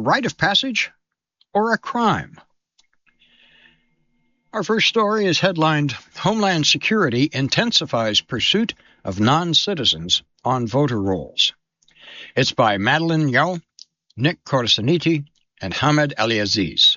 rite of passage or a crime? Our first story is headlined, Homeland Security Intensifies Pursuit of Non-Citizens on Voter Rolls. It's by Madeline Yao, Nick Corasaniti, and Hamed Aliaziz.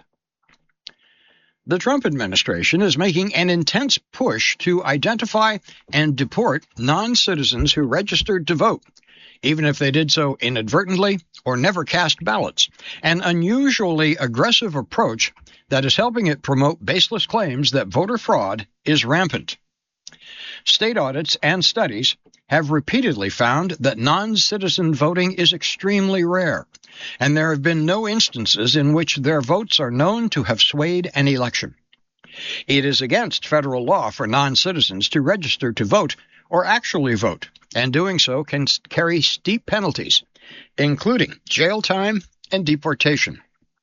The Trump administration is making an intense push to identify and deport non-citizens who registered to vote, even if they did so inadvertently or never cast ballots, an unusually aggressive approach that is helping it promote baseless claims that voter fraud is rampant. State audits and studies have repeatedly found that non-citizen voting is extremely rare, and there have been no instances in which their votes are known to have swayed an election. It is against federal law for non-citizens to register to vote or actually vote, and doing so can carry steep penalties, including jail time and deportation.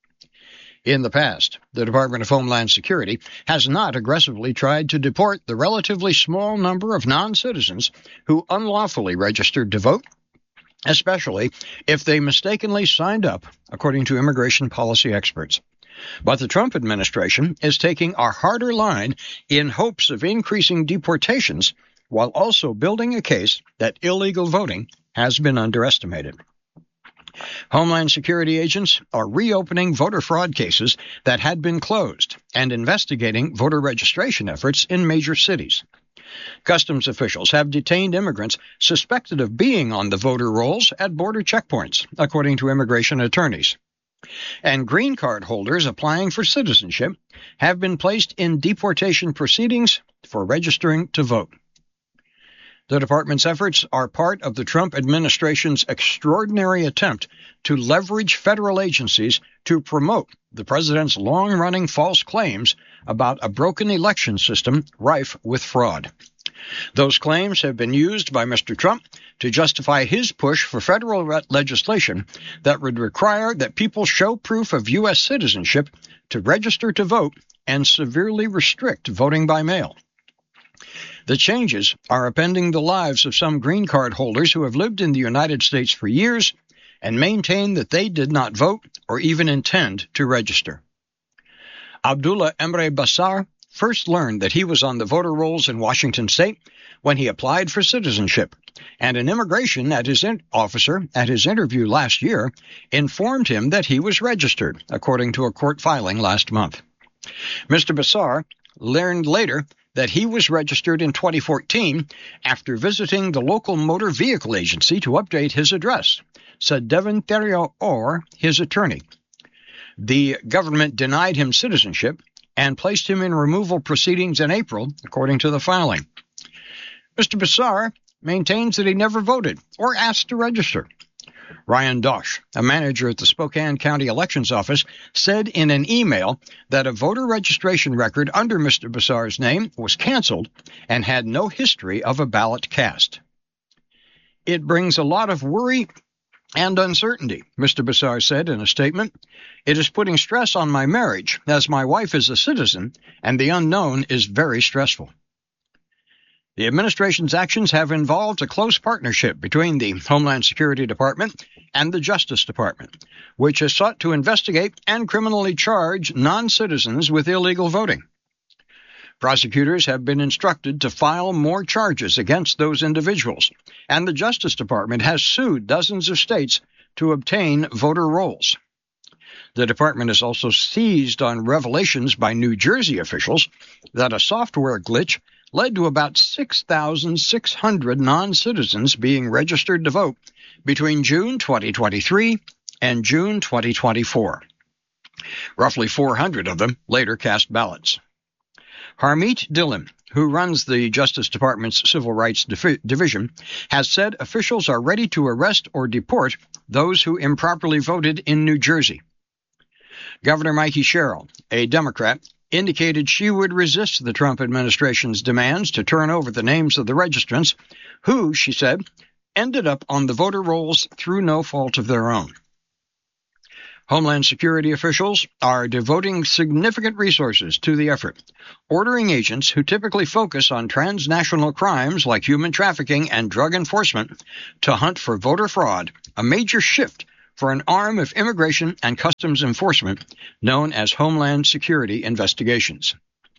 In the past, the Department of Homeland Security has not aggressively tried to deport the relatively small number of non-citizens who unlawfully registered to vote, especially if they mistakenly signed up, according to immigration policy experts. But the Trump administration is taking a harder line in hopes of increasing deportations while also building a case that illegal voting has been underestimated. Homeland Security agents are reopening voter fraud cases that had been closed and investigating voter registration efforts in major cities. Customs officials have detained immigrants suspected of being on the voter rolls at border checkpoints, according to immigration attorneys. And green card holders applying for citizenship have been placed in deportation proceedings for registering to vote. The department's efforts are part of the Trump administration's extraordinary attempt to leverage federal agencies to promote the president's long-running false claims about a broken election system rife with fraud. Those claims have been used by Mr. Trump to justify his push for federal legislation that would require that people show proof of U.S. citizenship to register to vote and severely restrict voting by mail. The changes are upending the lives of some green card holders who have lived in the United States for years and maintain that they did not vote or even intend to register. Abdullah Emre Bassar first learned that he was on the voter rolls in Washington state when he applied for citizenship, and an immigration officer at his interview last year informed him that he was registered, according to a court filing last month. Mr. Bassar learned later that he was registered in 2014 after visiting the local motor vehicle agency to update his address, said Devin Theriot, his attorney. The government denied him citizenship and placed him in removal proceedings in April, according to the filing. Mr. Bassar maintains that he never voted or asked to register. Ryan Dosh, a manager at the Spokane County Elections Office, said in an email that a voter registration record under Mr. Bassar's name was canceled and had no history of a ballot cast. It brings a lot of worry and uncertainty, Mr. Bassar said in a statement. It is putting stress on my marriage, as my wife is a citizen, and the unknown is very stressful. The administration's actions have involved a close partnership between the Homeland Security Department and the Justice Department, which has sought to investigate and criminally charge non-citizens with illegal voting. Prosecutors have been instructed to file more charges against those individuals, and the Justice Department has sued dozens of states to obtain voter rolls. The department has also seized on revelations by New Jersey officials that a software glitch led to about 6,600 non-citizens being registered to vote between June 2023 and June 2024. Roughly 400 of them later cast ballots. Harmeet Dhillon, who runs the Justice Department's Civil Rights Division, has said officials are ready to arrest or deport those who improperly voted in New Jersey. Governor Mikey Sherrill, a Democrat, indicated she would resist the Trump administration's demands to turn over the names of the registrants who, she said, ended up on the voter rolls through no fault of their own. Homeland Security officials are devoting significant resources to the effort, ordering agents who typically focus on transnational crimes like human trafficking and drug enforcement to hunt for voter fraud, a major shift for an arm of Immigration and Customs Enforcement known as Homeland Security Investigations.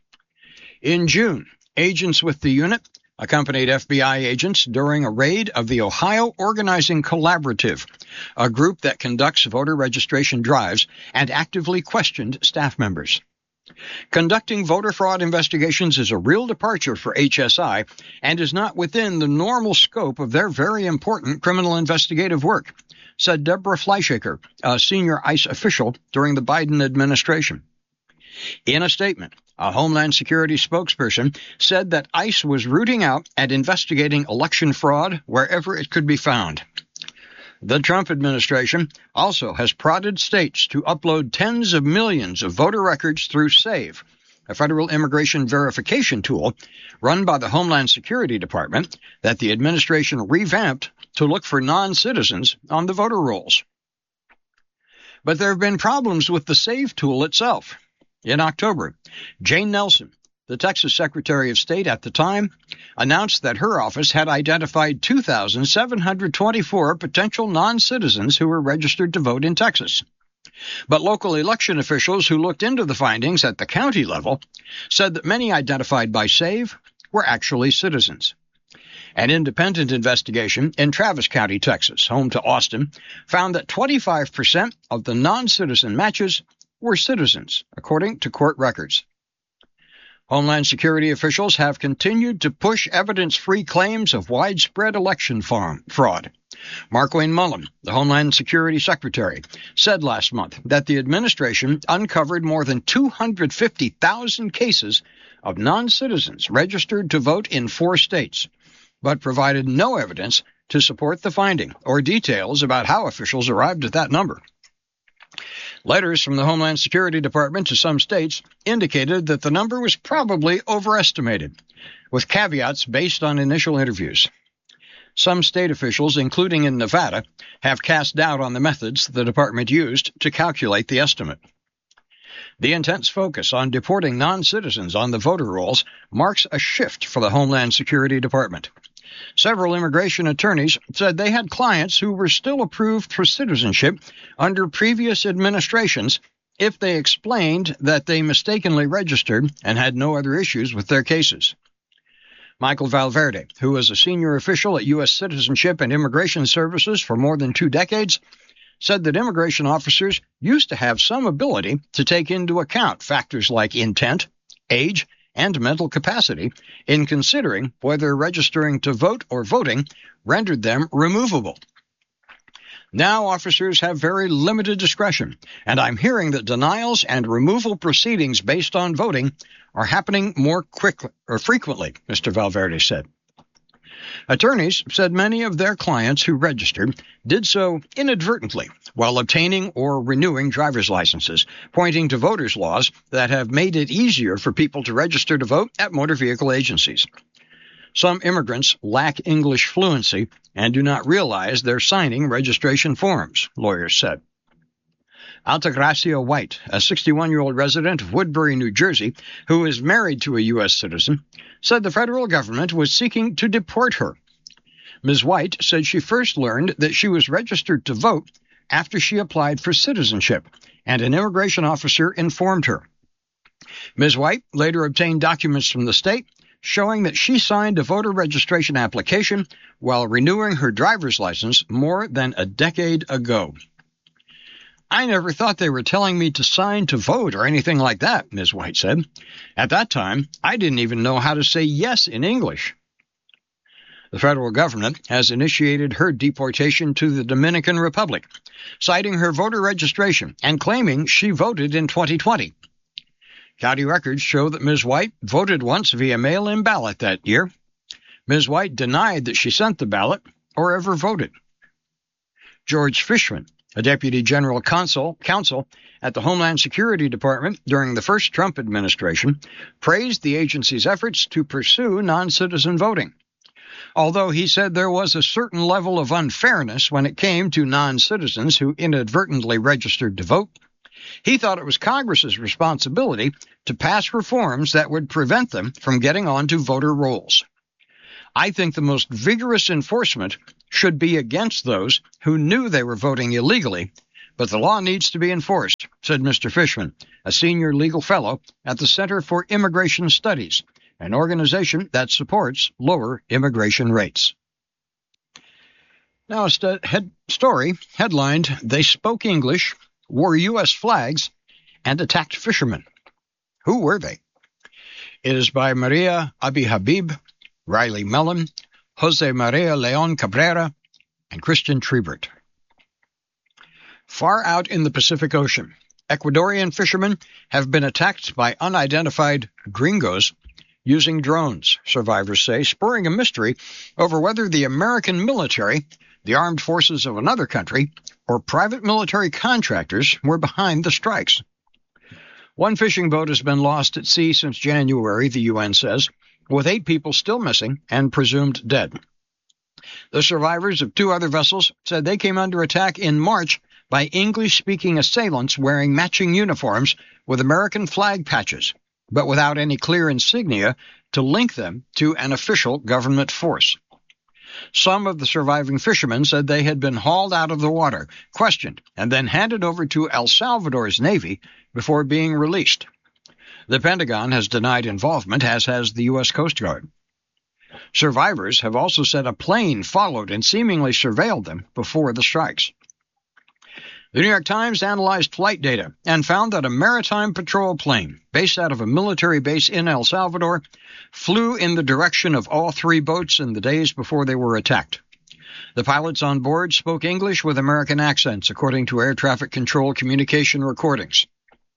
In June, agents with the unit accompanied FBI agents during a raid of the Ohio Organizing Collaborative, a group that conducts voter registration drives and actively questioned staff members. Conducting voter fraud investigations is a real departure for HSI and is not within the normal scope of their very important criminal investigative work, said Deborah Fleischhaker, a senior ICE official during the Biden administration. In a statement, a Homeland Security spokesperson said that ICE was rooting out and investigating election fraud wherever it could be found. The Trump administration also has prodded states to upload tens of millions of voter records through SAVE, a federal immigration verification tool run by the Homeland Security Department that the administration revamped to look for non-citizens on the voter rolls. But there have been problems with the SAVE tool itself. In October, Jane Nelson, the Texas Secretary of State at the time, announced that her office had identified 2,724 potential non-citizens who were registered to vote in Texas. But local election officials who looked into the findings at the county level said that many identified by SAVE were actually citizens. An independent investigation in Travis County, Texas, home to Austin, found that 25% of the non-citizen matches were citizens, according to court records. Homeland Security officials have continued to push evidence-free claims of widespread election fraud. Markwayne Mullin, the Homeland Security Secretary, said last month that the administration uncovered more than 250,000 cases of non-citizens registered to vote in 4 states, but provided no evidence to support the finding or details about how officials arrived at that number. Letters from the Homeland Security Department to some states indicated that the number was probably overestimated, with caveats based on initial interviews. Some state officials, including in Nevada, have cast doubt on the methods the department used to calculate the estimate. The intense focus on deporting non-citizens on the voter rolls marks a shift for the Homeland Security Department. Several immigration attorneys said they had clients who were still approved for citizenship under previous administrations if they explained that they mistakenly registered and had no other issues with their cases. Michael Valverde, who was a senior official at U.S. Citizenship and Immigration Services for more than 2 decades, said that immigration officers used to have some ability to take into account factors like intent, age, and mental capacity in considering whether registering to vote or voting rendered them removable. Now officers have very limited discretion, and I'm hearing that denials and removal proceedings based on voting are happening more quickly or frequently, Mr. Valverde said. Attorneys said many of their clients who registered did so inadvertently while obtaining or renewing driver's licenses, pointing to voters' laws that have made it easier for people to register to vote at motor vehicle agencies. Some immigrants lack English fluency and do not realize they're signing registration forms, lawyers said. Altagracia White, a 61-year-old resident of Woodbury, New Jersey, who is married to a U.S. citizen, said the federal government was seeking to deport her. Ms. White said she first learned that she was registered to vote after she applied for citizenship, and an immigration officer informed her. Ms. White later obtained documents from the state showing that she signed a voter registration application while renewing her driver's license more than a decade ago. I never thought they were telling me to sign to vote or anything like that, Ms. White said. At that time, I didn't even know how to say yes in English. The federal government has initiated her deportation to the Dominican Republic, citing her voter registration and claiming she voted in 2020. County records show that Ms. White voted once via mail-in ballot that year. Ms. White denied that she sent the ballot or ever voted. George Fishman, a deputy general counsel at the Homeland Security Department during the first Trump administration, praised the agency's efforts to pursue non-citizen voting. Although he said there was a certain level of unfairness when it came to non-citizens who inadvertently registered to vote, he thought it was Congress's responsibility to pass reforms that would prevent them from getting onto voter rolls. I think the most vigorous enforcement should be against those who knew they were voting illegally, but the law needs to be enforced, said Mr. Fishman, a senior legal fellow at the Center for Immigration Studies, an organization that supports lower immigration rates. Now, a story headlined, "They Spoke English, Wore U.S. Flags, and Attacked Fishermen." Who were they? It is by Maria Abi-Habib, Riley Mellon, Jose Maria Leon Cabrera, and Christian Trebert. Far out in the Pacific Ocean, Ecuadorian fishermen have been attacked by unidentified gringos using drones, survivors say, spurring a mystery over whether the American military, the armed forces of another country, or private military contractors were behind the strikes. One fishing boat has been lost at sea since January, the UN says, with 8 people still missing and presumed dead. The survivors of 2 other vessels said they came under attack in March by English-speaking assailants wearing matching uniforms with American flag patches, but without any clear insignia to link them to an official government force. Some of the surviving fishermen said they had been hauled out of the water, questioned, and then handed over to El Salvador's Navy before being released. The Pentagon has denied involvement, as has the U.S. Coast Guard. Survivors have also said a plane followed and seemingly surveilled them before the strikes. The New York Times analyzed flight data and found that a maritime patrol plane based out of a military base in El Salvador flew in the direction of all 3 boats in the days before they were attacked. The pilots on board spoke English with American accents, according to air traffic control communication recordings.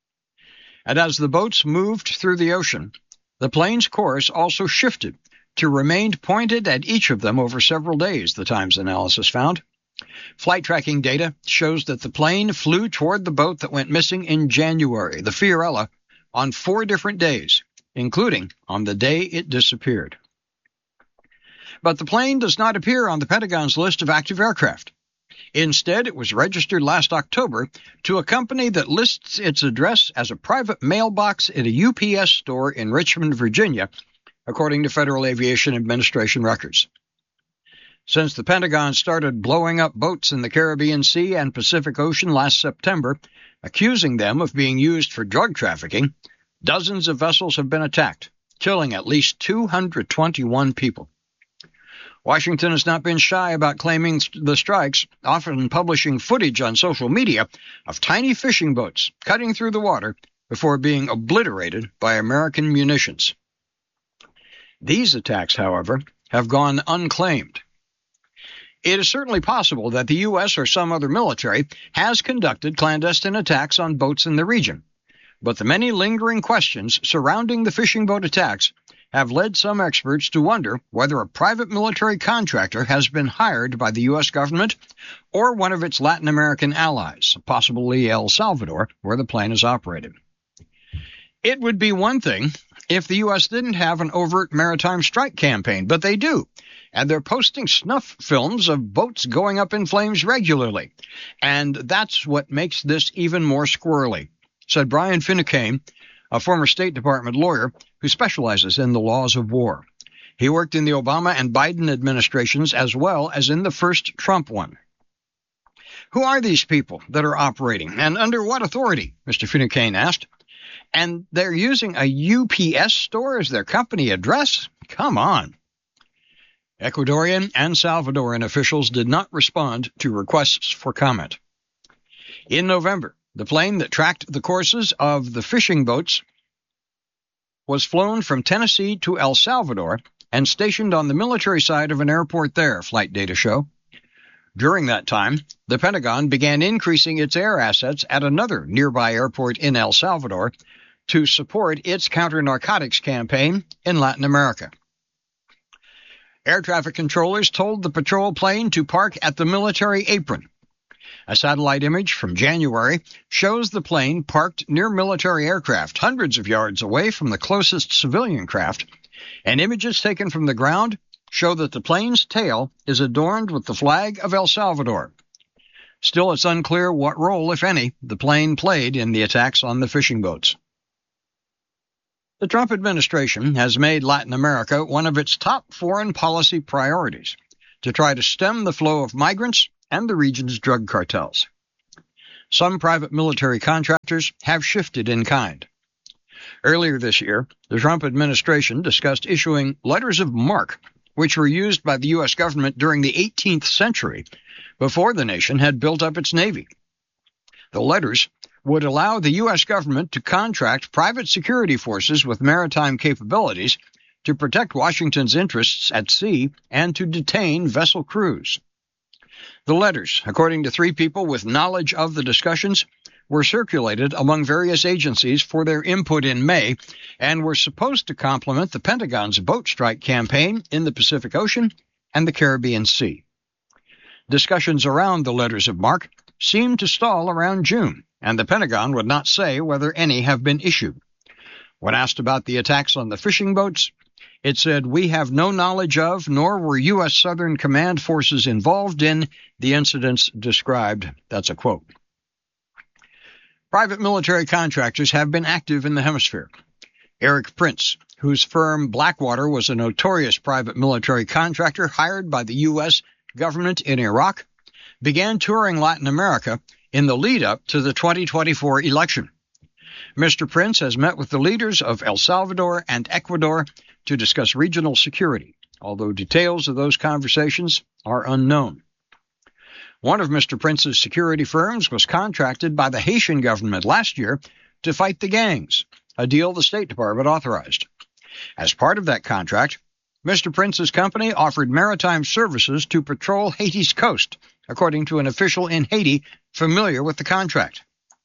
And as the boats moved through the ocean, the plane's course also shifted to remain pointed at each of them over several days, the Times analysis found. Flight tracking data shows that the plane flew toward the boat that went missing in January, the Fiorella, on 4 different days, including on the day it disappeared. But the plane does not appear on the Pentagon's list of active aircraft. Instead, it was registered last October to a company that lists its address as a private mailbox at a UPS store in Richmond, Virginia, according to Federal Aviation Administration records. Since the Pentagon started blowing up boats in the Caribbean Sea and Pacific Ocean last September, accusing them of being used for drug trafficking, dozens of vessels have been attacked, killing at least 221 people. Washington has not been shy about claiming the strikes, often publishing footage on social media of tiny fishing boats cutting through the water before being obliterated by American munitions. These attacks, however, have gone unclaimed. It is certainly possible that the U.S. or some other military has conducted clandestine attacks on boats in the region, but the many lingering questions surrounding the fishing boat attacks have led some experts to wonder whether a private military contractor has been hired by the U.S. government or one of its Latin American allies, possibly El Salvador, where the plane is operated. It would be one thing if the U.S. didn't have an overt maritime strike campaign, but they do, and they're posting snuff films of boats going up in flames regularly. And that's what makes this even more squirrely, said Brian Finucane, a former State Department lawyer who specializes in the laws of war. He worked in the Obama and Biden administrations as well as in the first Trump one. Who are these people that are operating, and under what authority? Mr. Finucane asked. And they're using a UPS store as their company address? Come on. Ecuadorian and Salvadoran officials did not respond to requests for comment. In November, the plane that tracked the courses of the fishing boats was flown from Tennessee to El Salvador and stationed on the military side of an airport there, flight data show. During that time, the Pentagon began increasing its air assets at another nearby airport in El Salvador to support its counter-narcotics campaign in Latin America. Air traffic controllers told the patrol plane to park at the military apron. A satellite image from January shows the plane parked near military aircraft, hundreds of yards away from the closest civilian craft, and images taken from the ground show that the plane's tail is adorned with the flag of El Salvador. Still, it's unclear what role, if any, the plane played in the attacks on the fishing boats. The Trump administration has made Latin America one of its top foreign policy priorities, to try to stem the flow of migrants and the region's drug cartels. Some private military contractors have shifted in kind. Earlier this year, the Trump administration discussed issuing letters of marque, which were used by the U.S. government during the 18th century, before the nation had built up its navy. The letters would allow the U.S. government to contract private security forces with maritime capabilities to protect Washington's interests at sea and to detain vessel crews. The letters, according to three people with knowledge of the discussions, were circulated among various agencies for their input in May and were supposed to complement the Pentagon's boat strike campaign in the Pacific Ocean and the Caribbean Sea. Discussions around the letters of marque seemed to stall around June, and the Pentagon would not say whether any have been issued. When asked about the attacks on the fishing boats, it said, "We have no knowledge of, nor were U.S. Southern Command forces involved in the incidents described." That's a quote. Private military contractors have been active in the hemisphere. Eric Prince, whose firm Blackwater was a notorious private military contractor hired by the U.S. government in Iraq, began touring Latin America in the lead-up to the 2024 election. Mr. Prince has met with the leaders of El Salvador and Ecuador to discuss regional security, although details of those conversations are unknown. One of Mr. Prince's security firms was contracted by the Haitian government last year to fight the gangs, a deal the State Department authorized. As part of that contract, Mr. Prince's company offered maritime services to patrol Haiti's coast, according to an official in Haiti familiar with the contract.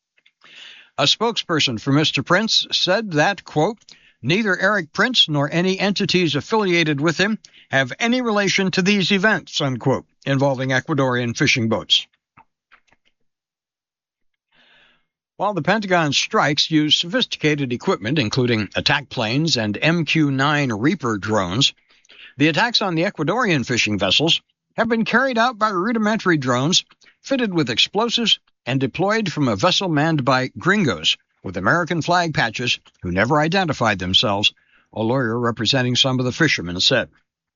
A spokesperson for Mr. Prince said that, quote, "Neither Eric Prince nor any entities affiliated with him have any relation to these events," unquote, involving Ecuadorian fishing boats. While the Pentagon's strikes use sophisticated equipment, including attack planes and MQ-9 Reaper drones, the attacks on the Ecuadorian fishing vessels have been carried out by rudimentary drones fitted with explosives and deployed from a vessel manned by gringos with American flag patches who never identified themselves, a lawyer representing some of the fishermen said.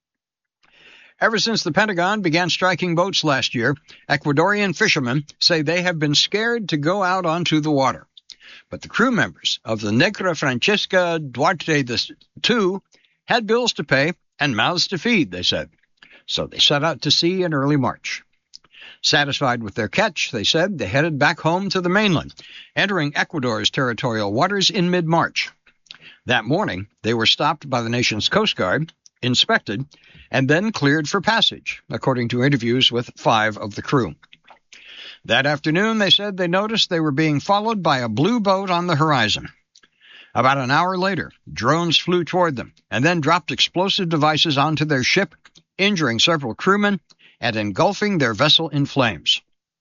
Ever since the Pentagon began striking boats last year, Ecuadorian fishermen say they have been scared to go out onto the water. But the crew members of the Negra Francesca Duarte II had bills to pay and mouths to feed, they said. So they set out to sea in early March. Satisfied with their catch, they said, they headed back home to the mainland, entering Ecuador's territorial waters in mid-March. That morning, they were stopped by the nation's Coast Guard, inspected, and then cleared for passage, according to interviews with 5 of the crew. That afternoon, they said they noticed they were being followed by a blue boat on the horizon. About an hour later, drones flew toward them and then dropped explosive devices onto their ship, injuring several crewmen and engulfing their vessel in flames.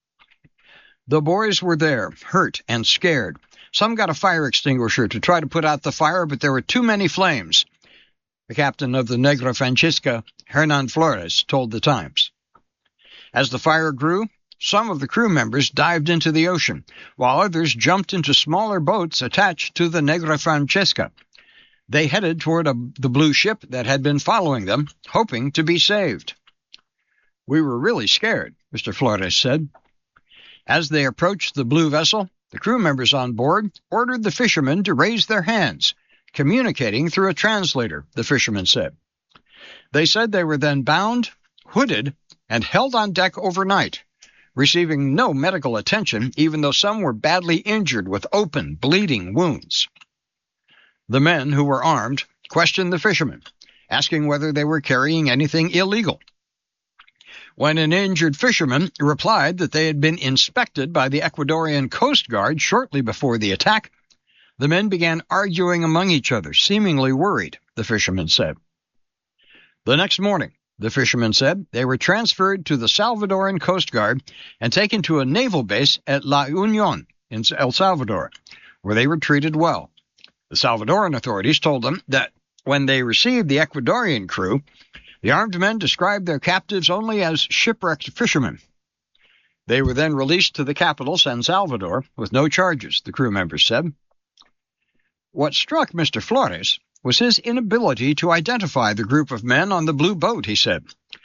The boys were there, hurt and scared. Some got a fire extinguisher to try to put out the fire, but there were too many flames, the captain of the Negra Francesca, Hernan Flores, told the Times. As the fire grew, some of the crew members dived into the ocean, while others jumped into smaller boats attached to the Negra Francesca. They headed toward the blue ship that had been following them, hoping to be saved. "We were really scared," Mr. Flores said. As they approached the blue vessel, the crew members on board ordered the fishermen to raise their hands, communicating through a translator, the fishermen said. They said they were then bound, hooded, and held on deck overnight, receiving no medical attention, even though some were badly injured with open, bleeding wounds. The men, who were armed, questioned the fishermen, asking whether they were carrying anything illegal. When an injured fisherman replied that they had been inspected by the Ecuadorian Coast Guard shortly before the attack, the men began arguing among each other, seemingly worried, the fisherman said. The next morning, the fishermen said, they were transferred to the Salvadoran Coast Guard and taken to a naval base at La Union in El Salvador, where they were treated well. The Salvadoran authorities told them that when they received the Ecuadorian crew, the armed men described their captives only as shipwrecked fishermen. They were then released to the capital, San Salvador, with no charges, the crew members said. What struck Mr. Flores was his inability to identify the group of men on the blue boat, he said.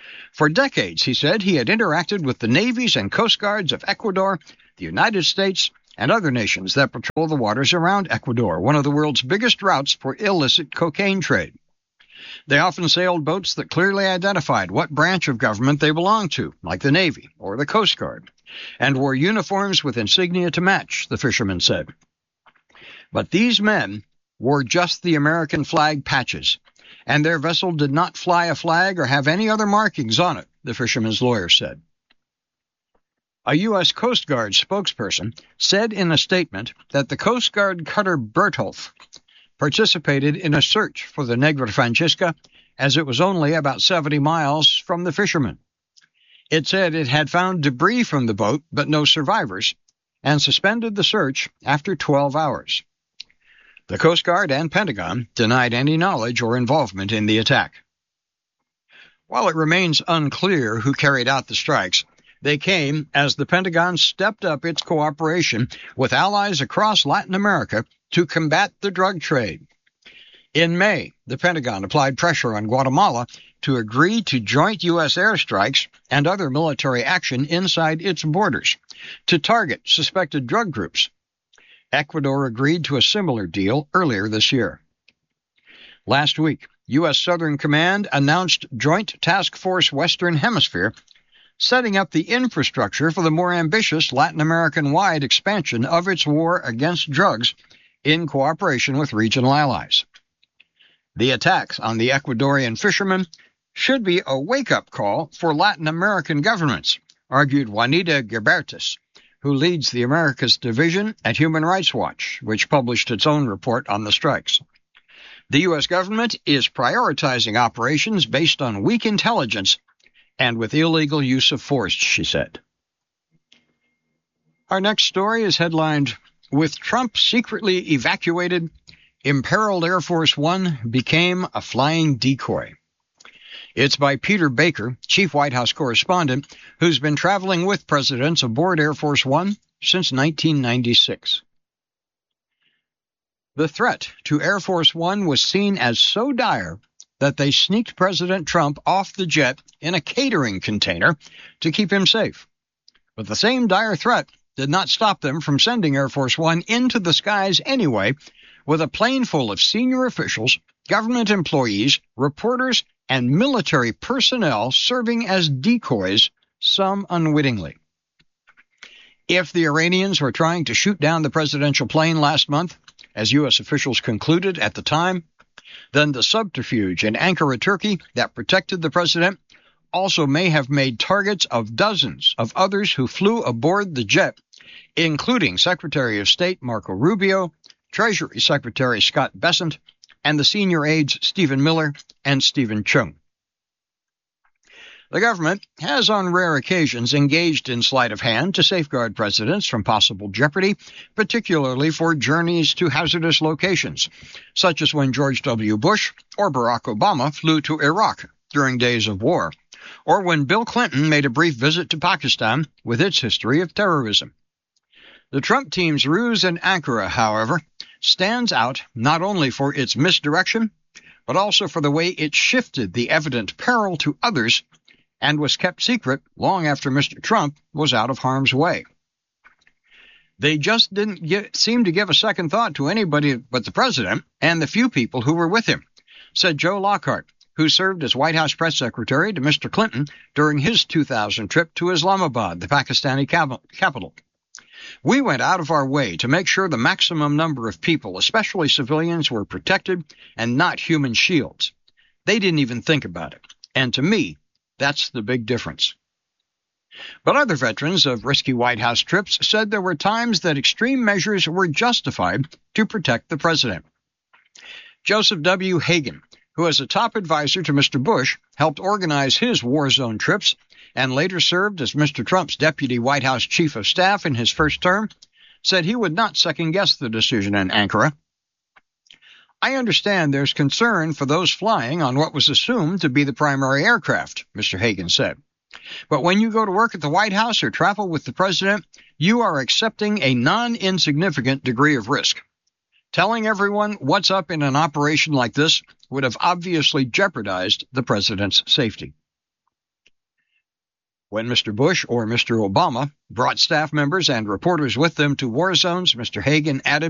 For decades, he said, he had interacted with the navies and coast guards of Ecuador, the United States, and other nations that patrol the waters around Ecuador, one of the world's biggest routes for illicit cocaine trade. They often sailed boats that clearly identified what branch of government they belonged to, like the Navy or the Coast Guard, and wore uniforms with insignia to match, the fisherman said. But these men wore just the American flag patches, and their vessel did not fly a flag or have any other markings on it, the fisherman's lawyer said. A U.S. Coast Guard spokesperson said in a statement that the Coast Guard cutter Bertolf participated in a search for the Negra Francisca, as it was only about 70 miles from the fishermen. It said it had found debris from the boat, but no survivors, and suspended the search after 12 hours. The Coast Guard and Pentagon denied any knowledge or involvement in the attack. While it remains unclear who carried out the strikes, they came as the Pentagon stepped up its cooperation with allies across Latin America to combat the drug trade. In May, the Pentagon applied pressure on Guatemala to agree to joint U.S. airstrikes and other military action inside its borders to target suspected drug groups. Ecuador agreed to a similar deal earlier this year. Last week, U.S. Southern Command announced Joint Task Force Western Hemisphere, setting up the infrastructure for the more ambitious Latin American-wide expansion of its war against drugs in cooperation with regional allies. The attacks on the Ecuadorian fishermen should be a wake-up call for Latin American governments, argued Juanita Gilbertis, who leads the Americas Division at Human Rights Watch, which published its own report on the strikes. The U.S. government is prioritizing operations based on weak intelligence and with illegal use of force, she said. Our next story is headlined, "With Trump secretly evacuated, imperiled Air Force One became a flying decoy." It's by Peter Baker, chief White House correspondent, who's been traveling with presidents aboard Air Force One since 1996. The threat to Air Force One was seen as so dire that they sneaked President Trump off the jet in a catering container to keep him safe. But the same dire threat did not stop them from sending Air Force One into the skies anyway, with a plane full of senior officials, government employees, reporters, and military personnel serving as decoys, some unwittingly. If the Iranians were trying to shoot down the presidential plane last month, as U.S. officials concluded at the time, then the subterfuge in Ankara, Turkey, that protected the president also may have made targets of dozens of others who flew aboard the jet, including Secretary of State Marco Rubio, Treasury Secretary Scott Bessent, and the senior aides Stephen Miller and Stephen Chung. The government has on rare occasions engaged in sleight of hand to safeguard presidents from possible jeopardy, particularly for journeys to hazardous locations, such as when George W. Bush or Barack Obama flew to Iraq during days of war, or when Bill Clinton made a brief visit to Pakistan with its history of terrorism. The Trump team's ruse in Ankara, however, stands out not only for its misdirection, but also for the way it shifted the evident peril to others and was kept secret long after Mr. Trump was out of harm's way. They just didn't seem to give a second thought to anybody but the president and the few people who were with him, said Joe Lockhart, who served as White House press secretary to Mr. Clinton during his 2000 trip to Islamabad, the Pakistani capital. We went out of our way to make sure the maximum number of people, especially civilians, were protected and not human shields. They didn't even think about it. And to me, that's the big difference. But other veterans of risky White House trips said there were times that extreme measures were justified to protect the president. Joseph W. Hagan, who as a top advisor to Mr. Bush helped organize his war zone trips and later served as Mr. Trump's deputy White House chief of staff in his first term, said he would not second-guess the decision in Ankara. I understand there's concern for those flying on what was assumed to be the primary aircraft, Mr. Hagan said. But when you go to work at the White House or travel with the president, you are accepting a non-insignificant degree of risk. Telling everyone what's up in an operation like this would have obviously jeopardized the president's safety. When Mr. Bush or Mr. Obama brought staff members and reporters with them to war zones, Mr. Hagan added